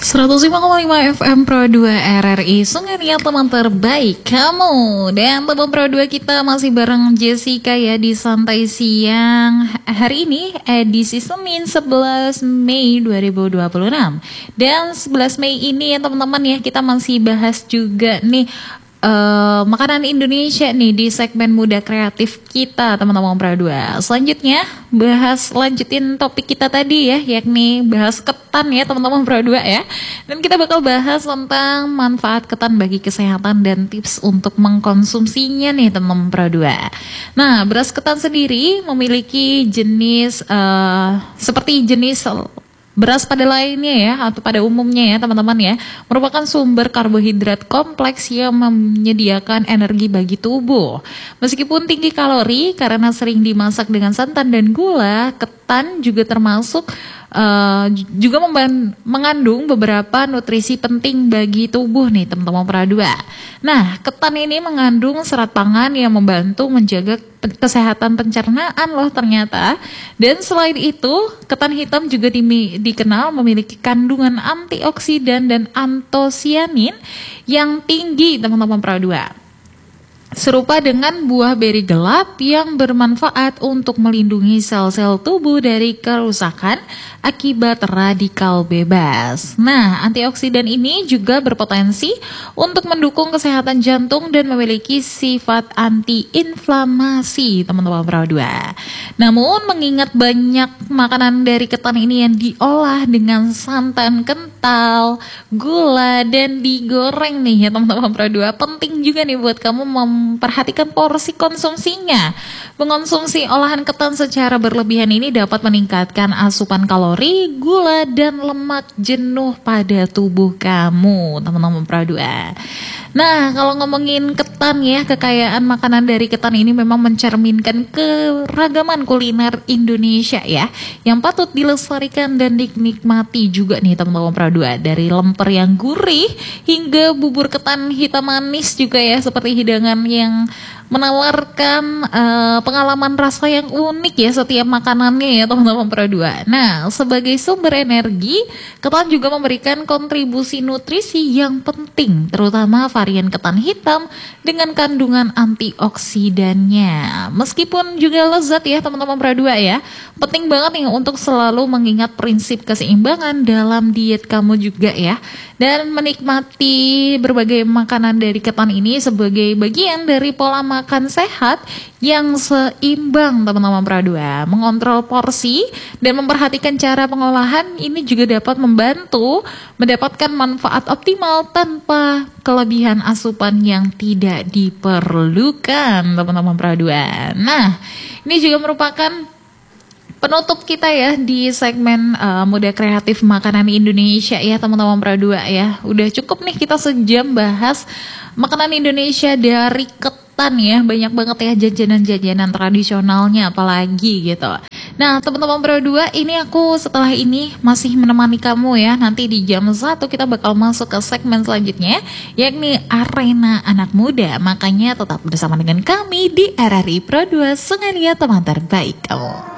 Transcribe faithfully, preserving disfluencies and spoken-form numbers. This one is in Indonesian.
seratus lima koma lima F M Pro dua R R I Sungai Liat, teman terbaik kamu. Dan teman Pro dua kita masih bareng Jessica ya di Santai Siang. Hari ini edisi Senin sebelas Mei dua ribu dua puluh enam. Dan sebelas Mei ini ya teman-teman ya, kita masih bahas juga nih Uh, makanan Indonesia nih di segmen Muda Kreatif kita teman-teman Pro dua. Selanjutnya bahas lanjutin topik kita tadi ya, yakni bahas ketan ya teman-teman Pro dua ya. Dan kita bakal bahas tentang manfaat ketan bagi kesehatan dan tips untuk mengkonsumsinya nih teman-teman Pro dua. Nah, beras ketan sendiri memiliki jenis uh, seperti jenis beras pada lainnya ya, atau pada umumnya ya teman-teman ya, merupakan sumber karbohidrat kompleks yang menyediakan energi bagi tubuh. Meskipun tinggi kalori karena sering dimasak dengan santan dan gula, ketan juga termasuk Uh, juga memban- mengandung beberapa nutrisi penting bagi tubuh nih teman-teman Pro dua. Nah, ketan ini mengandung serat pangan yang membantu menjaga pe- kesehatan pencernaan loh ternyata. Dan selain itu, ketan hitam juga dimi- dikenal memiliki kandungan antioksidan dan antosianin yang tinggi teman-teman Pro dua. Serupa dengan buah beri gelap yang bermanfaat untuk melindungi sel-sel tubuh dari kerusakan akibat radikal bebas. Nah, antioksidan ini juga berpotensi untuk mendukung kesehatan jantung dan memiliki sifat anti-inflamasi, teman-teman Pro dua. Namun, mengingat banyak makanan dari ketan ini yang diolah dengan santan kental, gula, dan digoreng nih ya teman-teman Pro dua, penting juga nih buat kamu memperhatikan porsi konsumsinya. Mengonsumsi olahan ketan secara berlebihan ini dapat meningkatkan asupan kalori, gula, dan lemak jenuh pada tubuh kamu, teman-teman Pro dua. Nah, kalau ngomongin ketan ya, kekayaan makanan dari ketan ini memang mencerminkan keragaman kuliner Indonesia ya, yang patut dilestarikan dan dinikmati juga nih teman-teman Pro dua. Dari lemper yang gurih hingga bubur ketan hitam manis juga ya, seperti hidangan yang menawarkan uh, pengalaman rasa yang unik ya setiap makanannya ya teman-teman Pro dua. Nah, sebagai sumber energi, ketan juga memberikan kontribusi nutrisi yang penting, terutama varian ketan hitam dengan kandungan antioksidannya. Meskipun juga lezat ya teman-teman Pro dua ya, penting banget nih untuk selalu mengingat prinsip keseimbangan dalam diet kamu juga ya, dan menikmati berbagai makanan dari ketan ini sebagai bagian dari pola makan sehat yang seimbang teman-teman Pro dua. Mengontrol porsi dan memperhatikan cara pengolahan ini juga dapat membantu mendapatkan manfaat optimal tanpa kelebihan asupan yang tidak diperlukan teman-teman Pro dua. Nah, ini juga merupakan penutup kita ya di segmen uh, Muda Kreatif Makanan Indonesia ya teman-teman Pro dua ya. Udah cukup nih kita sejam bahas makanan Indonesia dari ketan ya. Banyak banget ya jajanan-jajanan tradisionalnya apalagi gitu. Nah teman-teman Pro dua, ini aku setelah ini masih menemani kamu ya. Nanti di jam satu kita bakal masuk ke segmen selanjutnya, yakni Arena Anak Muda. Makanya tetap bersama dengan kami di R R I Pro dua Sungai Liat, teman terbaik kamu.